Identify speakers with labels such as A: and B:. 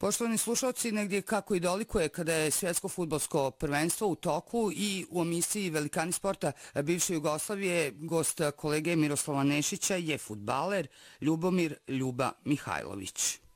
A: Poštovani slušalci, negdje kako i dolikuje kada je svjetsko fudbalsko prvenstvo u toku i u emisiji Velikani sporta bivše Jugoslavije gost kolege Miroslava Nešića je fudbaler Ljubomir Ljuba Mihajlović.